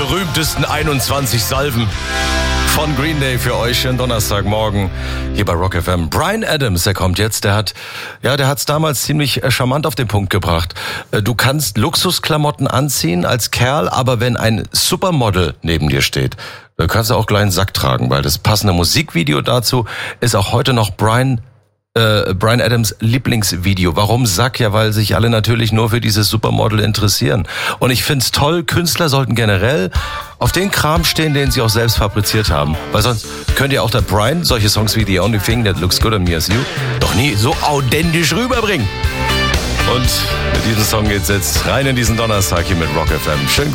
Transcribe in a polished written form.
berühmtesten 21 Salven von Green Day für euch schönen Donnerstagmorgen hier bei Rock FM. Bryan Adams, der kommt jetzt, der hat's damals ziemlich charmant auf den Punkt gebracht. Du kannst Luxusklamotten anziehen als Kerl, aber wenn ein Supermodel neben dir steht, kannst du auch gleich einen Sack tragen, weil das passende Musikvideo dazu ist auch heute noch Bryan Adams Lieblingsvideo. Warum Sack? Ja, weil sich alle natürlich nur für dieses Supermodel interessieren. Und ich find's toll, Künstler sollten generell auf den Kram stehen, den sie auch selbst fabriziert haben. Weil sonst könnt ihr auch der Bryan solche Songs wie The Only Thing That Looks Good on Me Is You doch nie so authentisch rüberbringen. Und mit diesem Song geht's jetzt rein in diesen Donnerstag hier mit Rock FM. Schönen